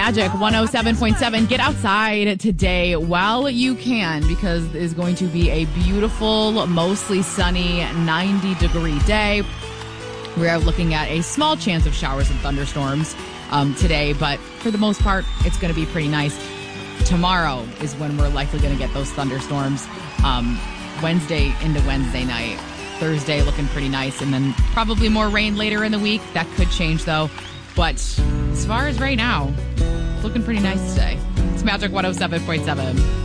Magic 107.7. Get outside today while you can because it is going to be a beautiful, mostly sunny 90-degree day. We are looking at a small chance of showers and thunderstorms today, but for the most part, it's going to be pretty nice. Tomorrow is when we're likely going to get those thunderstorms. Wednesday into Wednesday night. Thursday looking pretty nice, and then probably more rain later in the week. That could change, though. But as far as right now, it's looking pretty nice today. It's Magic 107.7.